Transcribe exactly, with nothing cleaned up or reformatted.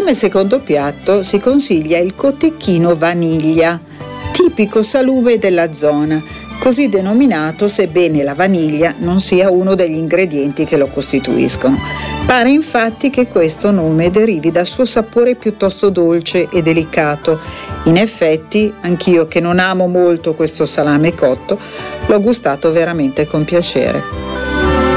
Come secondo piatto si consiglia il cotechino vaniglia, tipico salume della zona, così denominato sebbene la vaniglia non sia uno degli ingredienti che lo costituiscono. Pare infatti che questo nome derivi dal suo sapore piuttosto dolce e delicato. In effetti, anch'io che non amo molto questo salame cotto, l'ho gustato veramente con piacere.